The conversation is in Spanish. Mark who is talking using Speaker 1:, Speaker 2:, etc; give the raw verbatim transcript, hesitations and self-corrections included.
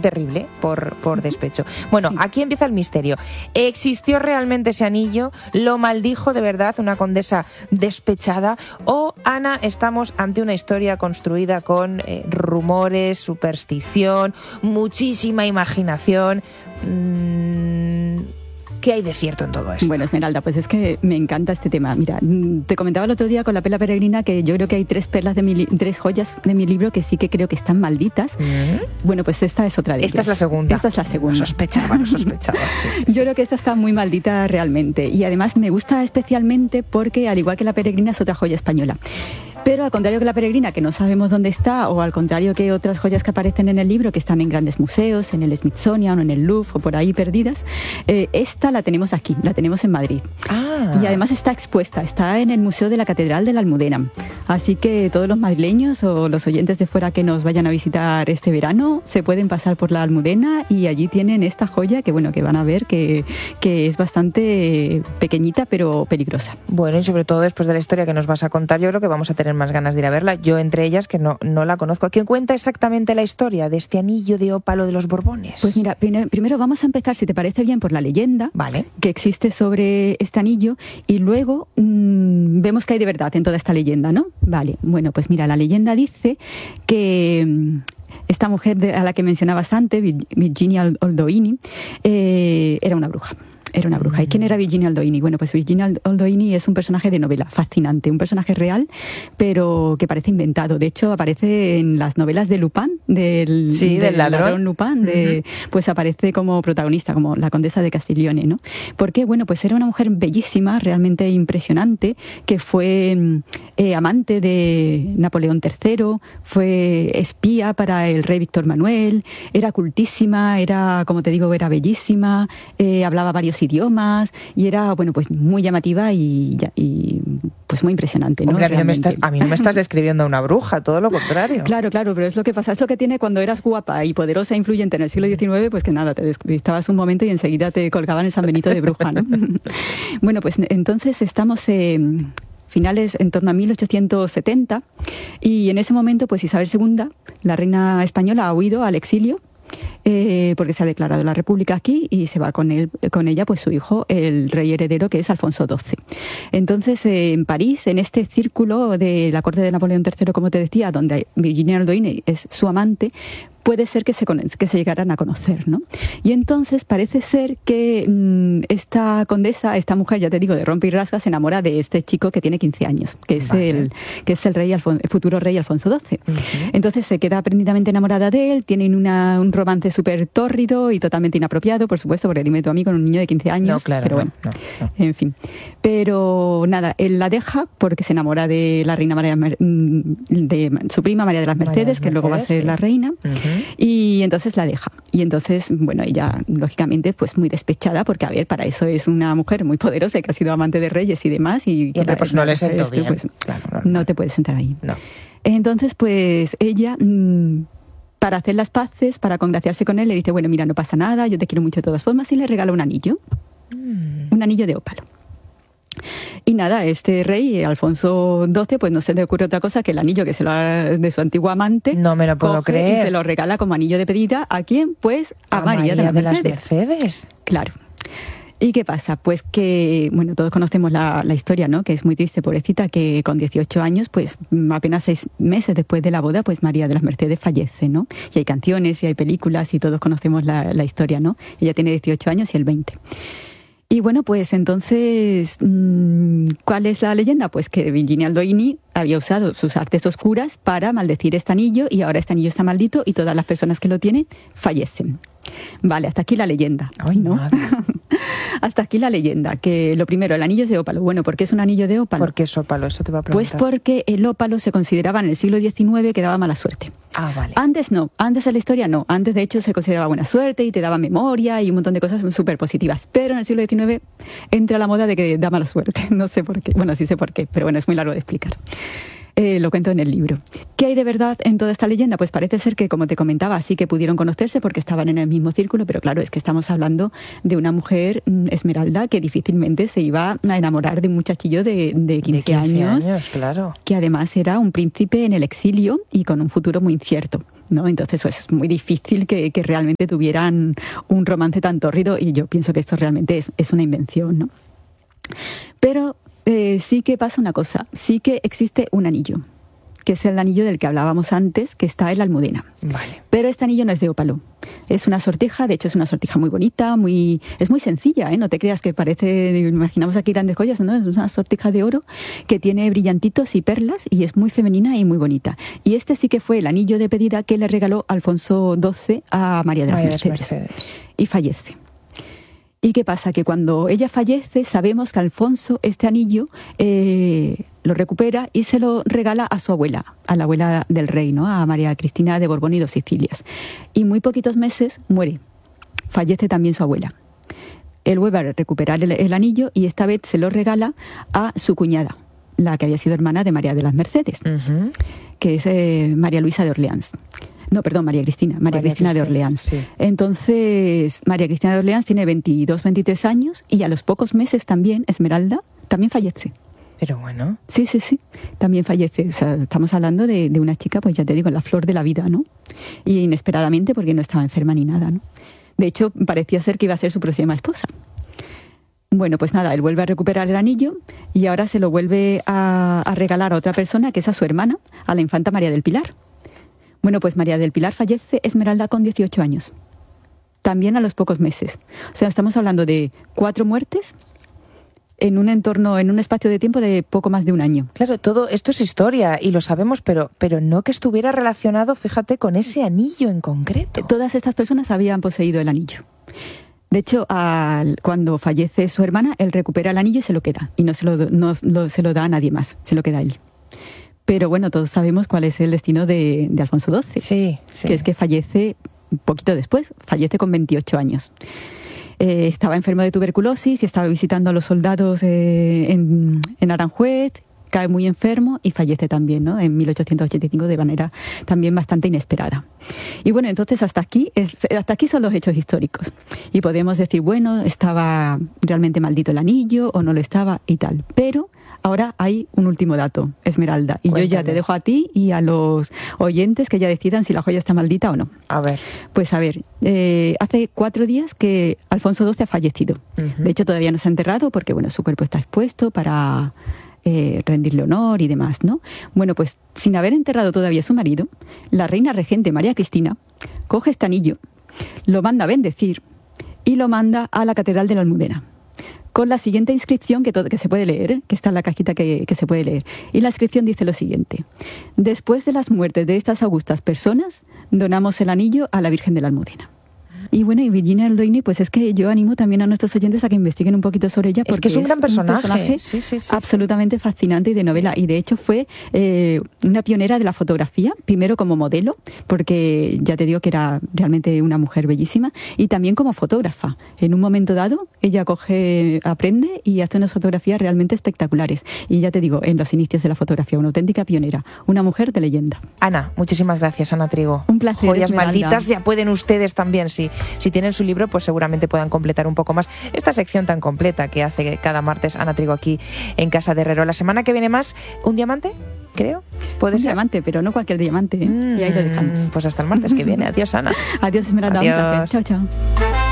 Speaker 1: terrible por, por despecho. Bueno, sí. Aquí empieza el misterio. ¿Existió realmente ese anillo? ¿Lo maldijo de verdad una condesa despechada? ¿O, Ana, estamos ante una historia construida con eh, rumores, superstición, muchísima imaginación? Mm, ¿Qué hay de cierto en todo esto?
Speaker 2: Bueno, Esmeralda, pues es que me encanta este tema. Mira, te comentaba el otro día con la perla peregrina que yo creo que hay tres perlas de mi li- tres joyas de mi libro que sí que creo que están malditas. ¿Mm? Bueno, pues esta es otra de
Speaker 1: esta
Speaker 2: ellas.
Speaker 1: Esta es la segunda.
Speaker 2: Esta es la segunda.
Speaker 1: Lo sospechaba, lo sospechaba. Sí, sí, sí.
Speaker 2: Yo creo que esta está muy maldita realmente. Y además me gusta especialmente porque, al igual que la peregrina, es otra joya española. Pero al contrario que la peregrina, que no sabemos dónde está, o al contrario que otras joyas que aparecen en el libro, que están en grandes museos, en el Smithsonian o en el Louvre o por ahí perdidas, eh, esta la tenemos aquí, la tenemos en Madrid.
Speaker 1: Ah.
Speaker 2: Y además está expuesta, está en el Museo de la Catedral de la Almudena. Así que todos los madrileños o los oyentes de fuera que nos vayan a visitar este verano se pueden pasar por la Almudena y allí tienen esta joya que, bueno, que van a ver que, que es bastante pequeñita pero peligrosa.
Speaker 1: Bueno, y sobre todo después de la historia que nos vas a contar, yo creo que vamos a tener más ganas de ir a verla. Yo entre ellas, que no, no la conozco. ¿Quién cuenta exactamente la historia de este anillo de ópalo de los Borbones?
Speaker 2: Pues mira, primero vamos a empezar, si te parece bien, por la leyenda
Speaker 1: vale.
Speaker 2: que existe sobre este anillo y luego mmm, vemos qué hay de verdad en toda esta leyenda, ¿no? Vale, bueno, pues mira, la leyenda dice que mmm, esta mujer de, a la que mencionabas antes, Virginia Oldoini, eh, era una bruja. Era una bruja. ¿Y quién era Virginia Oldoini? Bueno, pues Virginia Oldoini es un personaje de novela fascinante, un personaje real, pero que parece inventado. De hecho, aparece en las novelas de Lupin, del,
Speaker 1: sí, del, del ladrón.
Speaker 2: ladrón Lupin, de, uh-huh. pues aparece como protagonista, como la condesa de Castiglione, ¿no? Porque, bueno, pues era una mujer bellísima, realmente impresionante, que fue eh, amante de Napoleón tercero, fue espía para el rey Víctor Manuel, era cultísima, era, como te digo, era bellísima, eh, hablaba varios idiomas y era, bueno, pues muy llamativa y, y pues muy impresionante, ¿no?
Speaker 1: Hombre, a mí no, me estás, a mí no me estás describiendo a una bruja, todo lo contrario.
Speaker 2: Claro, claro, pero es lo que pasa, es lo que tiene cuando eras guapa y poderosa e influyente en el siglo diecinueve, pues que nada, te despistabas un momento y enseguida te colgaban el San Benito de bruja, ¿no? Bueno, pues entonces estamos en finales en torno a mil ochocientos setenta y en ese momento pues Isabel segunda, la reina española, ha huido al exilio. Eh, porque se ha declarado la República aquí y se va con él, con ella pues su hijo, el rey heredero, que es Alfonso doce. Entonces, eh, en París, en este círculo de la corte de Napoleón tercero, como te decía, donde Virginia Oldoini es su amante, puede ser que se, que se llegaran a conocer, ¿no? Y entonces parece ser que mmm, esta condesa, esta mujer, ya te digo, de rompe y rasga, se enamora de este chico que tiene quince años, que es, vale. el, que es el, rey Alfon- el futuro rey Alfonso doce. Uh-huh. Entonces se queda prendidamente enamorada de él, tienen una, un romance súper tórrido y totalmente inapropiado, por supuesto, porque dime tú a mí con un niño de quince años,
Speaker 1: no, claro,
Speaker 2: pero bueno,
Speaker 1: no, no, no.
Speaker 2: en fin. Pero nada, él la deja porque se enamora de la reina María, de su prima María de las Mercedes, María que Mercedes, luego va a ser sí. la reina. Uh-huh. Y entonces la deja. Y entonces, bueno, ella, lógicamente, pues muy despechada, porque, a ver, para eso es una mujer muy poderosa que ha sido amante de reyes y demás. Y,
Speaker 1: y hombre, pues no le sentó esto, bien.
Speaker 2: Pues,
Speaker 1: claro, no,
Speaker 2: no te puedes sentar ahí.
Speaker 1: No.
Speaker 2: Entonces, pues ella, mmm, para hacer las paces, para congraciarse con él, le dice, bueno, mira, no pasa nada, yo te quiero mucho de todas formas, y le regala un anillo. Mm. Un anillo de ópalo. Y nada, este rey, Alfonso doce, pues no se le ocurre otra cosa que el anillo que se lo ha, de su antiguo amante.
Speaker 1: No me lo puedo creer.
Speaker 2: Y se lo regala como anillo de pedida. ¿A quién? Pues a, a María, María de, las, de Mercedes.
Speaker 1: las Mercedes.
Speaker 2: Claro. ¿Y qué pasa? Pues que, bueno, todos conocemos la, la historia, ¿no? Que es muy triste, pobrecita, que con dieciocho años, pues apenas seis meses después de la boda, pues María de las Mercedes fallece, ¿no? Y hay canciones y hay películas y todos conocemos la, la historia, ¿no? Ella tiene dieciocho años y él veinte. Y bueno, pues entonces, ¿cuál es la leyenda? Pues que Virginia Oldoini había usado sus artes oscuras para maldecir este anillo y ahora este anillo está maldito y todas las personas que lo tienen fallecen. Vale, hasta aquí la leyenda.
Speaker 1: Ay,
Speaker 2: ¿no?
Speaker 1: Madre.
Speaker 2: Hasta aquí la leyenda, que lo primero, el anillo es de ópalo. Bueno, ¿por qué es un anillo de ópalo?
Speaker 1: ¿Por qué es ópalo? Eso te va a preguntar.
Speaker 2: Pues porque el ópalo se consideraba en el siglo diecinueve que daba mala suerte.
Speaker 1: Ah, vale.
Speaker 2: Antes no, antes en la historia no. Antes, de hecho, se consideraba buena suerte y te daba memoria y un montón de cosas súper positivas. Pero en el siglo diecinueve entra la moda de que da mala suerte. No sé por qué. Bueno, sí sé por qué, pero bueno, es muy largo de explicar. Eh, lo cuento en el libro. ¿Qué hay de verdad en toda esta leyenda? Pues parece ser que, como te comentaba, sí que pudieron conocerse porque estaban en el mismo círculo, pero claro, es que estamos hablando de una mujer, Esmeralda, que difícilmente se iba a enamorar de un muchachillo de, de quince,
Speaker 1: de quince
Speaker 2: años,
Speaker 1: años, claro.
Speaker 2: Que además era un príncipe en el exilio y con un futuro muy incierto. ¿no? Entonces pues, es muy difícil que, que realmente tuvieran un romance tan tórrido y yo pienso que esto realmente es, es una invención, ¿no? Pero eh, sí que pasa una cosa, sí que existe un anillo, que es el anillo del que hablábamos antes, que está en la Almudena.
Speaker 1: Vale.
Speaker 2: Pero este anillo no es de ópalo, es una sortija, de hecho es una sortija muy bonita, muy es muy sencilla, ¿eh? No te creas que parece, imaginamos aquí grandes joyas, ¿no? Es una sortija de oro que tiene brillantitos y perlas y es muy femenina y muy bonita. Y este sí que fue el anillo de pedida que le regaló Alfonso doce a María de las,
Speaker 1: María
Speaker 2: Mercedes,
Speaker 1: Mercedes.
Speaker 2: Y fallece. ¿Y qué pasa? Que cuando ella fallece, sabemos que Alfonso este anillo eh, lo recupera y se lo regala a su abuela, a la abuela del rey, ¿no? A María Cristina de Borbón y dos Sicilias. Y muy poquitos meses muere. Fallece también su abuela. Él vuelve a recuperar el, el anillo y esta vez se lo regala a su cuñada, la que había sido hermana de María de las Mercedes, uh-huh. que es eh, María Luisa de Orleans. No, perdón, María Cristina, María, María Cristina, Cristina de Orleans. Sí. Entonces, María Cristina de Orleans tiene veintidós, veintitrés años y a los pocos meses también, Esmeralda, también fallece.
Speaker 1: Pero bueno.
Speaker 2: Sí, sí, sí, también fallece. O sea, estamos hablando de, de una chica, pues ya te digo, en la flor de la vida, ¿no? Y inesperadamente porque no estaba enferma ni nada, ¿no? De hecho, parecía ser que iba a ser su próxima esposa. Bueno, pues nada, él vuelve a recuperar el anillo y ahora se lo vuelve a, a regalar a otra persona, que es a su hermana, a la infanta María del Pilar. Bueno, pues María del Pilar fallece Esmeralda con dieciocho años, también a los pocos meses. O sea, estamos hablando de cuatro muertes en un entorno, en un espacio de tiempo de poco más de un año.
Speaker 1: Claro, todo esto es historia y lo sabemos, pero, pero no que estuviera relacionado, fíjate, con ese anillo en concreto.
Speaker 2: Todas estas personas habían poseído el anillo. De hecho, al, cuando fallece su hermana, él recupera el anillo y se lo queda. Y no se lo, no, no, se lo da a nadie más, se lo queda a él. Pero bueno, todos sabemos cuál es el destino de, de Alfonso doce,
Speaker 1: sí, sí.
Speaker 2: que es que fallece un poquito después, fallece con veintiocho años. Eh, estaba enfermo de tuberculosis y estaba visitando a los soldados eh, en, en Aranjuez, cae muy enfermo y fallece también, ¿no? En mil ochocientos ochenta y cinco de manera también bastante inesperada. Y bueno, entonces hasta aquí, es, hasta aquí son los hechos históricos. Y podemos decir, bueno, estaba realmente maldito el anillo o no lo estaba y tal, pero ahora hay un último dato, Esmeralda, y Cuéntame. Yo ya te dejo a ti y a los oyentes que ya decidan si la joya está maldita o no.
Speaker 1: A ver.
Speaker 2: Pues a ver, eh, hace cuatro días que Alfonso doce ha fallecido. Uh-huh. De hecho, todavía no se ha enterrado porque, bueno, su cuerpo está expuesto para eh, rendirle honor y demás, ¿no? Bueno, pues sin haber enterrado todavía a su marido, la reina regente María Cristina coge este anillo, lo manda a bendecir y lo manda a la Catedral de la Almudena, con la siguiente inscripción que, todo, que se puede leer, ¿eh? que está en la cajita que, que se puede leer. Y la inscripción dice lo siguiente: después de las muertes de estas augustas personas, donamos el anillo a la Virgen de la Almudena. Y bueno, y Virginia Eldoini, pues es que yo animo también a nuestros oyentes a que investiguen un poquito sobre ella, porque
Speaker 1: es que es un gran personaje,
Speaker 2: un personaje
Speaker 1: sí, sí, sí,
Speaker 2: absolutamente
Speaker 1: sí.
Speaker 2: fascinante y de novela. Y de hecho fue eh, una pionera de la fotografía, primero como modelo, porque ya te digo que era realmente una mujer bellísima, y también como fotógrafa. En un momento dado, ella coge, aprende y hace unas fotografías realmente espectaculares. Y ya te digo, en los inicios de la fotografía, una auténtica pionera, una mujer de leyenda.
Speaker 1: Ana, muchísimas gracias, Ana Trigo.
Speaker 2: Un placer,
Speaker 1: Joyas
Speaker 2: Esmeralda.
Speaker 1: malditas, ya pueden ustedes también, sí. Si tienen su libro, pues seguramente puedan completar un poco más esta sección tan completa que hace cada martes Ana Trigo aquí en Casa de Herrero. La semana que viene más, ¿un diamante? Creo. ¿Puede
Speaker 2: un
Speaker 1: ser?
Speaker 2: diamante, pero no cualquier diamante, ¿eh? Mm, y ahí lo dejamos.
Speaker 1: Pues hasta el martes que viene. Adiós, Ana.
Speaker 2: Adiós, Esmeralda.
Speaker 1: Adiós.
Speaker 2: Chao, chao.